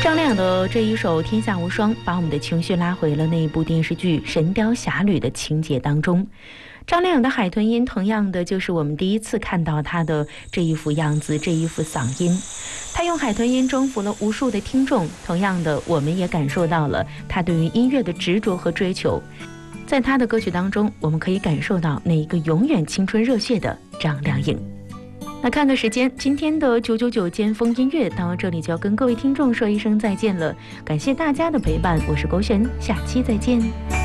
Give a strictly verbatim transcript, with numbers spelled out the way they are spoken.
张亮的这一首《天下无双》把我们的情绪拉回了那一部电视剧《神雕侠侣》的情节当中。张亮的海豚音同样的就是我们第一次看到他的这一副样子，这一副嗓音，他用海豚音征服了无数的听众，同样的我们也感受到了他对于音乐的执着和追求。在他的歌曲当中，我们可以感受到那一个永远青春热血的张靓颖。那看个时间，今天的九九九尖峰音乐到这里就要跟各位听众说一声再见了，感谢大家的陪伴，我是勾璇，下期再见。